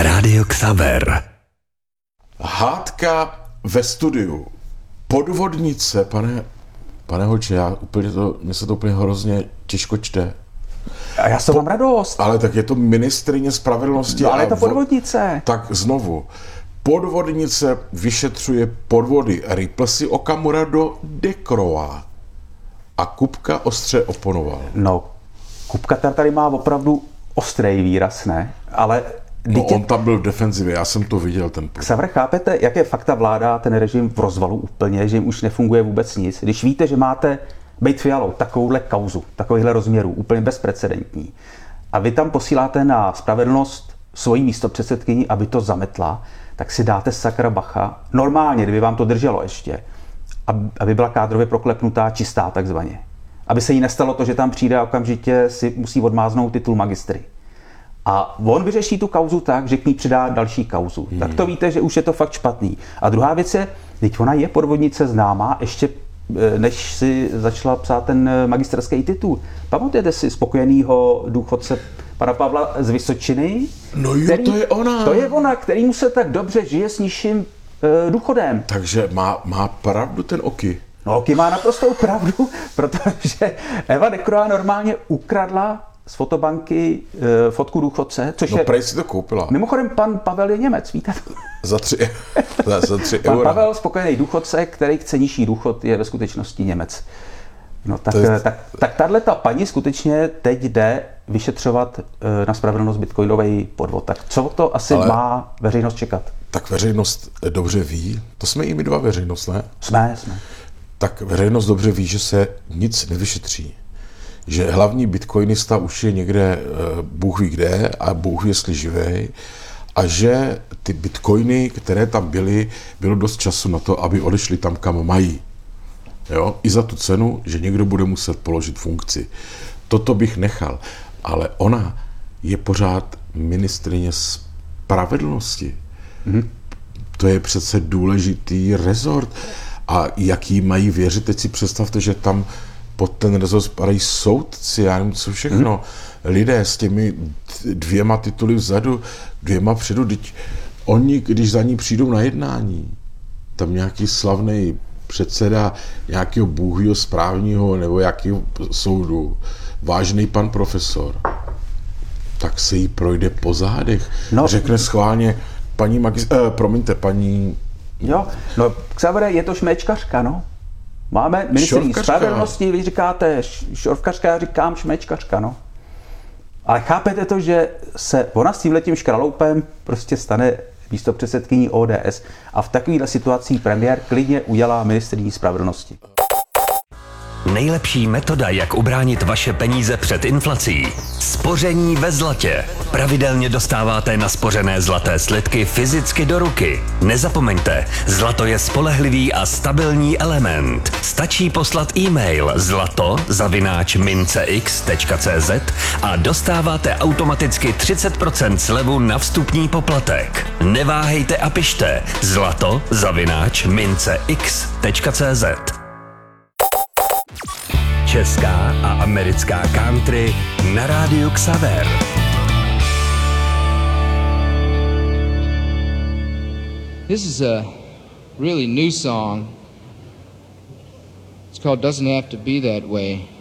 Rádio Xaver. Hádka ve studiu. Podvodnice, pane Hoče, mně se to úplně hrozně těžko čte. A já mám radost. Ale tak je to ministryně spravedlnosti. No, ale je to podvodnice. Tak znovu. Podvodnice vyšetřuje podvody. Rýpl si Okamura do Dekroa. A Kupka ostře oponoval. No, Kupka tady má opravdu ostrý výraz, ne? Ale no, on tam byl v defenzivě, já jsem to viděl. Xaver, chápete, jaké fakta vládá ten režim v rozvalu úplně, že jim už nefunguje vůbec nic? Když víte, že máte bejt Fialou takovouhle kauzu, takovýchhle rozměrů, úplně bezprecedentní, a vy tam posíláte na spravedlnost svoji místopředsedkyni, aby to zametla, tak si dáte sakra bacha. Normálně, kdyby vám to drželo ještě, aby byla kádrově proklepnutá, čistá takzvaně. Aby se jí nestalo to, že tam přijde a okamžitě si musí odmáznout titul magistry. A on vyřeší tu kauzu tak, že k ní přidá další kauzu. Tak to víte, že už je to fakt špatný. A druhá věc je, teď ona je podvodnice známá, ještě než si začala psát ten magisterský titul. Pamatujete si spokojenýho důchodce pana Pavla z Vysočiny? No jo, to je ona. To je ona, kterýmu se tak dobře žije s nižším důchodem. Takže má pravdu ten Oky. No, Oky má naprostou pravdu, protože Eva Dekroa normálně ukradla z fotobanky fotku důchodce, což je... prej si to koupila. Mimochodem, pan Pavel je Němec, víte to? Za 3 Pan eura. Pavel, spokojený důchodce, který chce nižší důchod, je ve skutečnosti Němec. No tak tato paní skutečně teď jde vyšetřovat na spravedlnost bitcoinový podvod. Tak co to asi má veřejnost čekat? Tak veřejnost dobře ví, to jsme i my dva veřejnost, ne? Jsme. Tak veřejnost dobře ví, že se nic nevyšetří. Že hlavní bitcoinista už je někde Bůh ví kde a Bůh ví, jestli živej, a že ty bitcoiny, které tam byly, bylo dost času na to, aby odešli tam, kam mají. Jo? I za tu cenu, že někdo bude muset položit funkci. Toto bych nechal. Ale ona je pořád ministryně spravedlnosti. To je přece důležitý rezort. A jaký mají věřit? Teď si představte, že tam pod ten rezort spadají soudci, já nevím co všechno. Lidé s těmi 2 tituly vzadu, 2 předu, teď oni, když za ní přijdou na jednání, tam nějaký slavný předseda nějakého bůhýho správního nebo jakého soudu, vážný pan profesor, tak se jí projde po zádech. No. Řekne schválně, paní... Jo, no Xavere, je to šméčkařka, no. Máme ministryní spravedlnosti, vy říkáte šorvkařka, já říkám šméčkařka, no. Ale chápete to, že se ona s tímhletím škraloupem prostě stane místopředsedkyní ODS a v takovéhle situaci premiér klidně udělá ministryní spravedlnosti. Nejlepší metoda, jak ubránit vaše peníze před inflací. Spoření ve zlatě. Pravidelně dostáváte naspořené zlaté slitky fyzicky do ruky. Nezapomeňte, zlato je spolehlivý a stabilní element. Stačí poslat e-mail zlato@mincex.cz a dostáváte automaticky 30% slevu na vstupní poplatek. Neváhejte a pište zlato@mincex.cz. Česká a americká country na rádiu Xaver. This is a really new song. It's called Doesn't Have to Be That Way.